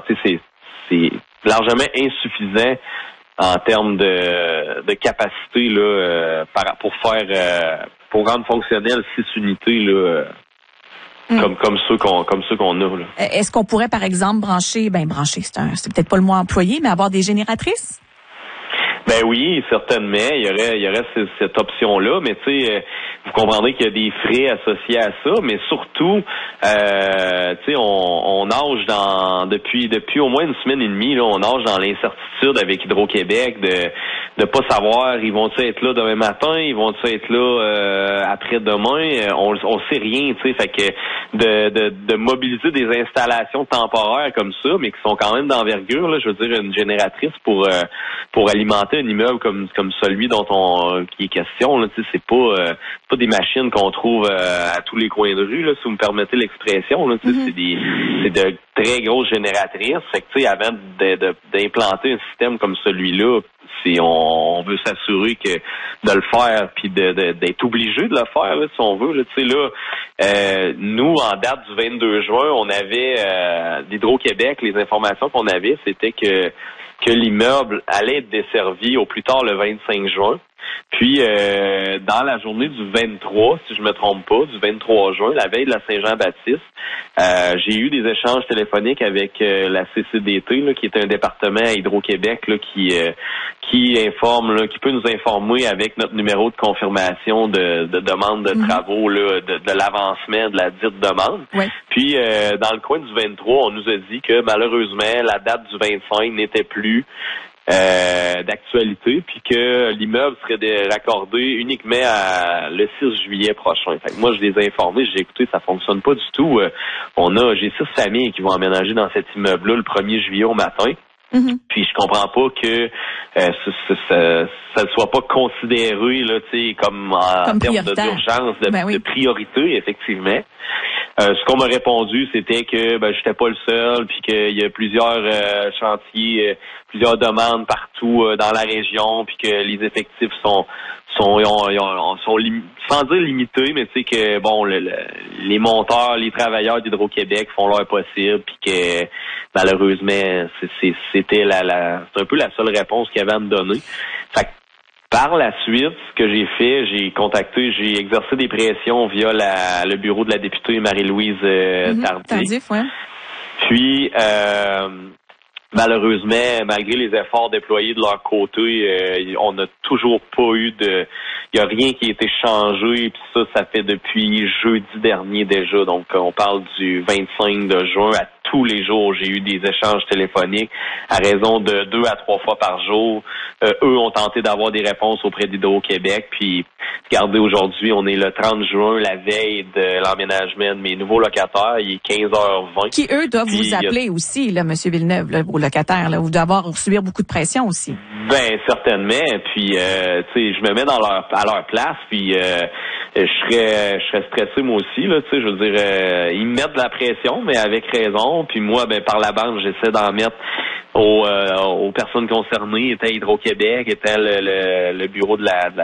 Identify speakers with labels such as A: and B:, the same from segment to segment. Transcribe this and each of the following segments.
A: c'est largement insuffisant en termes de capacité là pour rendre fonctionnel 6 unités là. Comme ceux qu'on a là.
B: Est-ce qu'on pourrait par exemple brancher, c'est peut-être pas le mot employé, mais avoir des génératrices?
A: Ben oui, certainement, il y aurait cette option-là, mais tu sais, vous comprendrez qu'il y a des frais associés à ça, mais surtout, tu sais, on nage depuis au moins une semaine et demie, là, on nage dans l'incertitude avec Hydro-Québec de pas savoir, ils vont-ils être là demain matin, ils vont-ils être là après-demain, on sait rien, tu sais, fait que de mobiliser des installations temporaires comme ça, mais qui sont quand même d'envergure, là, je veux dire, une génératrice pour alimenter un immeuble comme celui qui est question, là, tu sais, c'est pas des machines qu'on trouve à tous les coins de rue, là, si vous me permettez l'expression, là, tu sais, c'est de très grosses génératrices. Fait que, tu sais, avant d'implanter un système comme celui-là, on veut s'assurer que de le faire puis d'être obligé de le faire, là, si on veut, là, tu sais, là, nous, en date du 22 juin, on avait d'Hydro-Québec, les informations qu'on avait, c'était que l'immeuble allait être desservi au plus tard le 25 juin. Puis, dans la journée du 23, si je me trompe pas, du 23 juin, la veille de la Saint-Jean-Baptiste, j'ai eu des échanges téléphoniques avec la CCDT, là, qui est un département à Hydro-Québec, là, qui informe, là, qui peut nous informer avec notre numéro de confirmation de demande de travaux, là, de l'avancement de la dite demande. Ouais. Puis, dans le coin du 23, on nous a dit que malheureusement, la date du 25 n'était plus d'actualité, puis que l'immeuble serait raccordé uniquement le 6 juillet prochain. Fait que moi, je les ai informés, j'ai écouté, ça fonctionne pas du tout. J'ai 6 familles qui vont emménager dans cet immeuble-là le 1er juillet au matin. Puis je comprends pas que ça ne soit pas considéré là, tu sais, comme termes d'urgence, de priorité, effectivement. Ce qu'on m'a répondu, c'était que j'étais pas le seul, puis qu'il y a plusieurs chantiers, plusieurs demandes partout dans la région, puis que les effectifs sont sans dire limités, mais tu sais que bon, les monteurs, les travailleurs d'Hydro-Québec font leur possible, puis que malheureusement c'était c'est un peu la seule réponse qu'il y avait à me donner. Fait que, par la suite, ce que j'ai fait, j'ai exercé des pressions via le bureau de la députée Marie-Louise Tardif. Ouais. Puis, malheureusement, malgré les efforts déployés de leur côté, on n'a toujours pas eu il n'y a rien qui a été changé, puis ça fait depuis jeudi dernier déjà. Donc, on parle du 25 de juin. À tous les jours, j'ai eu des échanges téléphoniques à raison de 2 à 3 fois par jour. Eux ont tenté d'avoir des réponses auprès d'Hydro-Québec. Puis, regardez, aujourd'hui, on est le 30 juin, la veille de l'emménagement de mes nouveaux locataires. Il est 15h20.
B: Qui, eux, doivent vous appeler aussi, là, M. Villeneuve, là, vos locataires. Là, vous devez subir beaucoup de pression aussi.
A: Ben, certainement. Puis, tu sais, je me mets à leur place. Puis, je serais stressé moi aussi, là, tu sais, je veux dire, ils me mettent de la pression, mais avec raison. Puis moi, ben par la bande, j'essaie d'en mettre aux personnes concernées, était Hydro-Québec, était le bureau de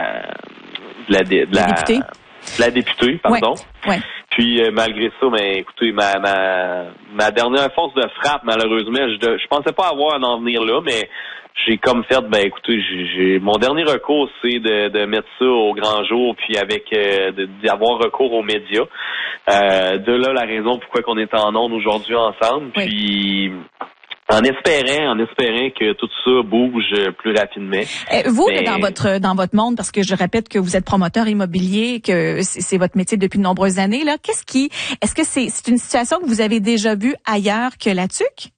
A: la députée, pardon. Ouais. Puis malgré ça, ben écoutez, ma dernière force de frappe, malheureusement, je pensais pas avoir à en venir là, mais j'ai comme fait, ben écoutez, mon dernier recours, c'est de mettre ça au grand jour, puis avec d'y avoir recours aux médias. De là la raison pourquoi qu'on est en ondes aujourd'hui ensemble. Oui. Puis en espérant que tout ça bouge plus rapidement.
B: Vous, dans votre monde, parce que je répète que vous êtes promoteur immobilier, que c'est votre métier depuis de nombreuses années, là, est-ce que c'est une situation que vous avez déjà vue ailleurs que la TUC?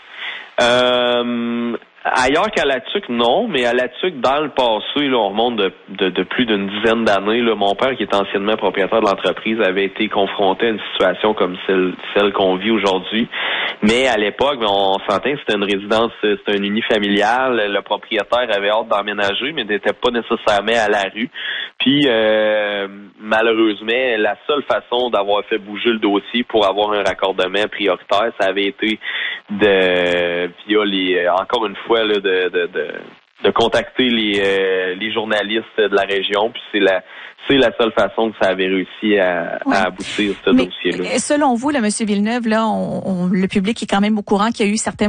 A: Ailleurs qu'à la TUC, non, mais à la TUC, dans le passé, là, on remonte de plus d'une dizaine d'années. Là, mon père, qui est anciennement propriétaire de l'entreprise, avait été confronté à une situation comme celle qu'on vit aujourd'hui. Mais à l'époque, on sentait que c'était une résidence, c'était un unifamilial. Le propriétaire avait hâte d'emménager, mais n'était pas nécessairement à la rue. Puis, malheureusement, la seule façon d'avoir fait bouger le dossier pour avoir un raccordement prioritaire, ça avait été encore une fois, là, de contacter les journalistes de la région, puis c'est la seule façon que ça avait réussi à aboutir ce dossier-là.
B: Selon vous, là, M. Villeneuve, là, le public est quand même au courant qu'il y a eu certains